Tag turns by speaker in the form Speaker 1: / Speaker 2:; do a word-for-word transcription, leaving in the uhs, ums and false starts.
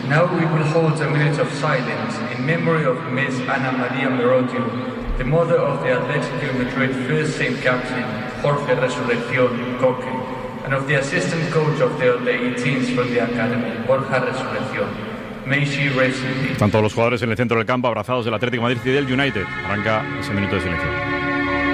Speaker 1: Now we will hold a minute of silence in memory of Miss Ana María Merodio, the mother of the Athletic Madrid first team captain, Jorge Resurrección Coque, and of the assistant coach of the under eighteens from the academy, Borja Resurrección. May she rest in peace.
Speaker 2: Están todos los jugadores en el centro del campo abrazados del Atlético de Madrid y del United. Arranca ese minuto de silencio.